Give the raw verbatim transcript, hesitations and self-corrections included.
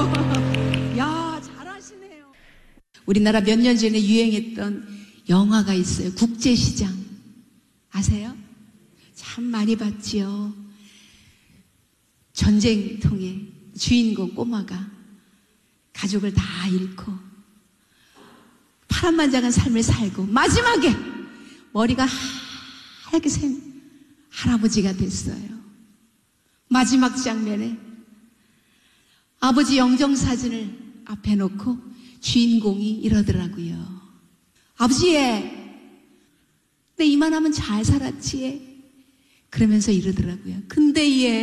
야, 잘하시네요. 우리나라 몇 년 전에 유행했던 영화가 있어요. 국제시장. 아세요? 참 많이 봤지요. 전쟁통에 주인공 꼬마가 가족을 다 잃고 파란만장한 삶을 살고 마지막에 머리가 하얗게 생 할아버지가 됐어요. 마지막 장면에 아버지 영정사진을 앞에 놓고 주인공이 이러더라고요. 아버지, 내 이만하면 잘 살았지. 그러면서 이러더라고요. 근데 얘